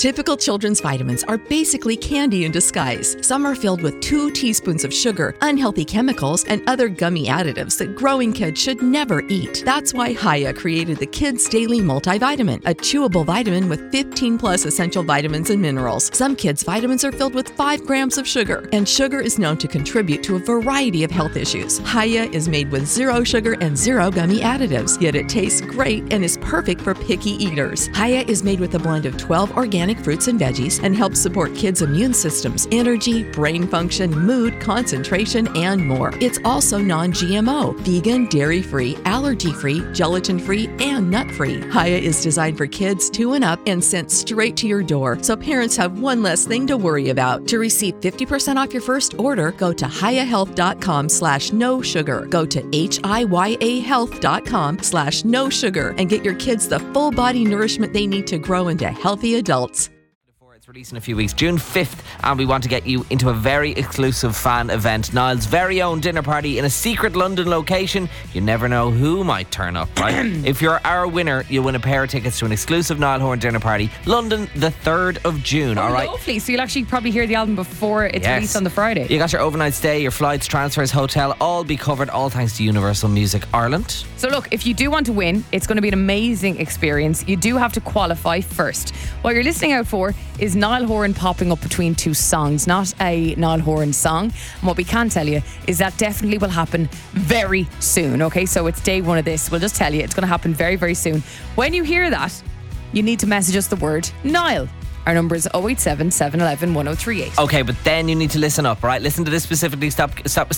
Typical children's vitamins are basically candy in disguise. Some are filled with 2 teaspoons of sugar, unhealthy chemicals, and other gummy additives that growing kids should never eat. That's why Hiya created the Kids Daily Multivitamin, a chewable vitamin with 15 plus essential vitamins and minerals. Some kids' vitamins are filled with 5 grams of sugar, and sugar is known to contribute to a variety of health issues. Hiya is made with 0 sugar and 0 gummy additives, yet it tastes great and is perfect for picky eaters. Hiya is made with a blend of 12 organic fruits and veggies and helps support kids' immune systems, energy, brain function, mood, concentration, and more. It's also non-GMO, vegan, dairy-free, allergy-free, gelatin-free, and nut-free. Hiya is designed for kids 2 and up and sent straight to your door, so parents have one less thing to worry about. To receive 50% off your first order, go to hiyahealth.com/no sugar. Go to hiyahealth.com/no sugar and get your kids the full body nourishment they need to grow into healthy adults. It's released in a few weeks, June 5th, and we want to get you into a very exclusive fan event. Niall's very own dinner party in a secret London location. You never know who might turn up, right? If you're our winner, you'll win a pair of tickets to an exclusive Niall Horan dinner party, London, the 3rd of June, all right? Lovely. So you'll actually probably hear the album before it's released on the Friday. You got your overnight stay, your flights, transfers, hotel, all be covered, all thanks to Universal Music Ireland. So look, if you do want to win, it's going to be an amazing experience. You do have to qualify first. What you're listening out for is Niall Horan popping up between 2 songs, not a Niall Horan song. And what we can tell you is that definitely will happen very soon, okay? So it's day 1 of this. We'll just tell you it's going to happen very, very soon. When you hear that, you need to message us the word Niall. Our number is 087 711 1038. Okay, but then you need to listen up, right? Listen to this specifically. Stop.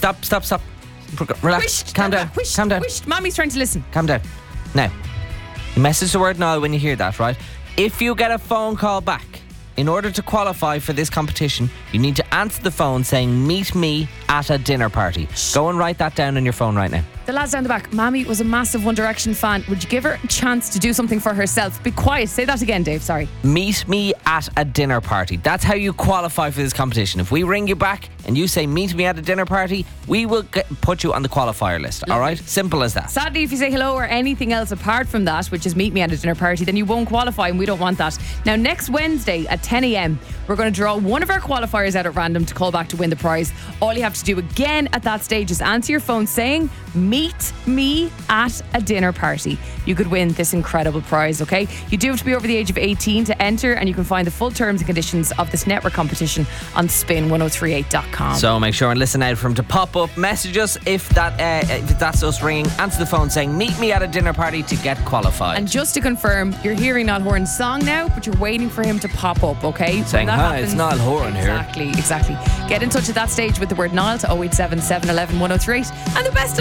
Relax. Calm down. Calm down. Mommy's trying to listen. Calm down. Now, you message the word Niall when you hear that, right? If you get a phone call back, in order to qualify for this competition, you need to answer the phone saying, meet me at a dinner party. Go and write that down on your phone right now. The lads down the back, Mammy was a massive One Direction fan. Would you give her a chance to do something for herself? Be quiet. Say that again, Dave. Sorry. Meet me at a dinner party. That's how you qualify for this competition. If we ring you back and you say, meet me at a dinner party, we will put you on the qualifier list. All right? Simple as that. Sadly, if you say hello or anything else apart from that, which is meet me at a dinner party, then you won't qualify, and we don't want that. Now, next Wednesday at 10 a.m, we're going to draw one of our qualifiers out at random to call back to win the prize. All you have to do again at that stage is answer your phone saying, meet me at a dinner party. You could win this incredible prize, okay? You do have to be over the age of 18 to enter, and you can find the full terms and conditions of this network competition on spin1038.com. So make sure and listen out for him to pop up. Message us if that's us ringing. Answer the phone saying, meet me at a dinner party to get qualified. And just to confirm, you're hearing Niall Horan's song now, but you're waiting for him to pop up, okay? Saying, hi, it's Niall Horan here. Exactly. Get in touch at that stage with the word Niall to 087 711 1038. And the best of